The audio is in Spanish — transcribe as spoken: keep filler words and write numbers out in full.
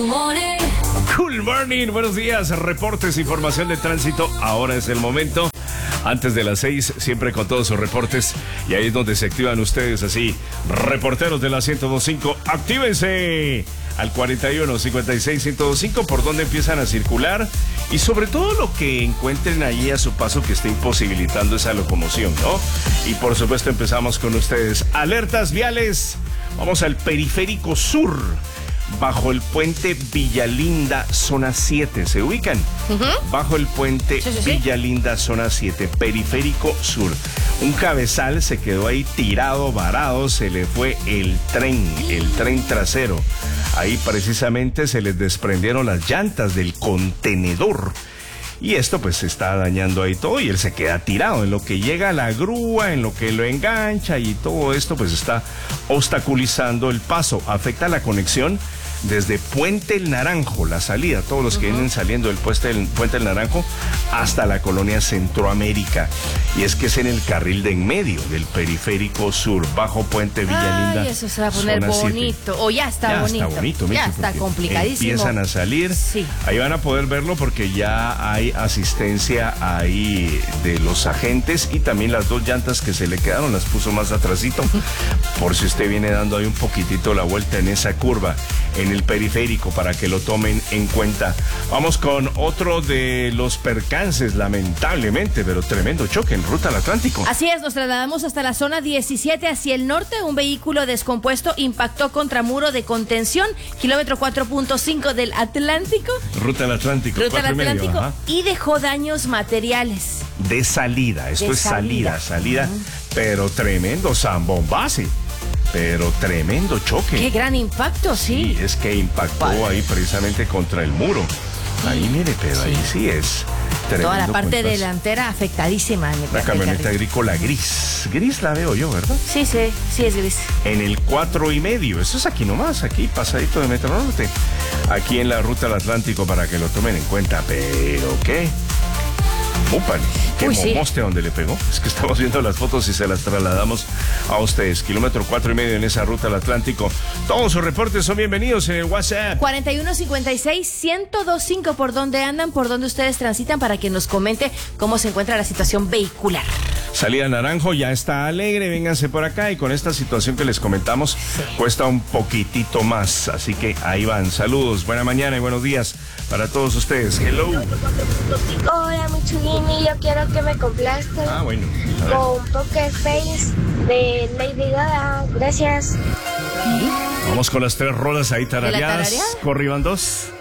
Cool morning, buenos días, reportes, información de tránsito. Ahora es el momento. Antes de las seis, siempre con todos sus reportes. Y ahí es donde se activan ustedes así. Reporteros de la ciento dos punto cinco, actívense al cuarenta y uno, cincuenta y seis, ciento dos punto cinco, por donde empiezan a circular. Y sobre todo lo que encuentren allí a su paso que esté imposibilitando esa locomoción, ¿no? Y por supuesto empezamos con ustedes. Alertas viales. Vamos al periférico sur. Bajo el puente Villalinda, zona siete. ¿Se ubican? Uh-huh. Bajo el puente sí, sí, sí. Villalinda, zona siete, periférico sur. Un cabezal se quedó ahí tirado, varado, se le fue el tren, el tren trasero. Ahí precisamente se les desprendieron las llantas del contenedor. Y esto pues se está dañando ahí todo y él se queda tirado. En lo que llega la grúa, en lo que lo engancha y todo esto pues está obstaculizando el paso. Afecta la conexión desde Puente El Naranjo, la salida, todos los que uh-huh. vienen saliendo del puente, del Puente El Naranjo hasta la colonia Centroamérica. Y es que es en el carril de en medio del periférico sur, bajo Puente Villalinda. Ay, eso se va a poner bonito, siete. O ya está ya bonito. Está bonito ya Michi, está complicadísimo. Empiezan a salir. Sí. Ahí van a poder verlo porque ya hay asistencia ahí de los agentes y también las dos llantas que se le quedaron las puso más atrasito. Por si usted viene dando ahí un poquitito la vuelta en esa curva, en el periférico, para que lo tomen en cuenta. Vamos con otro de los percances, lamentablemente, pero tremendo choque en ruta al Atlántico. Así es, nos trasladamos hasta la zona diecisiete hacia el norte. Un vehículo descompuesto impactó contra muro de contención, kilómetro cuatro punto cinco del Atlántico. Ruta al Atlántico. Ruta al Atlántico. Medio, y dejó daños materiales. De salida, esto de es salida, salida, salida, uh-huh. pero tremendo zambombase. Pero tremendo choque. Qué gran impacto, sí. Sí, es que impactó Padre. ahí precisamente contra el muro. Ahí mire, pero sí. ahí sí es tremendo. Toda la parte contraste. delantera afectadísima. La camioneta agrícola gris. Gris la veo yo, ¿verdad? Sí, sí, sí es gris. En el cuatro y medio. Eso es aquí nomás, aquí pasadito de Metro Norte. Aquí en la ruta al Atlántico para que lo tomen en cuenta. ¿Pero qué? Úpale, qué momoste sí. donde le pegó. Es que estamos viendo las fotos y se las trasladamos a ustedes. Kilómetro cuatro y medio en esa ruta al Atlántico. Todos sus reportes son bienvenidos en el WhatsApp. cuarenta y uno, cincuenta y seis, ciento dos punto cinco. ¿Por dónde andan? ¿Por dónde ustedes transitan? Para que nos comente cómo se encuentra la situación vehicular. Salida Naranjo ya está alegre, vénganse por acá y con esta situación que les comentamos sí. cuesta un poquitito más, así que ahí van. Saludos, buena mañana y buenos días para todos ustedes. Hello. Hola, mi chulini, yo quiero que me complazcan ah, bueno. con Poker Face de Lady Gaga. Gracias. Vamos con las tres rolas ahí tarareadas. Corriban dos.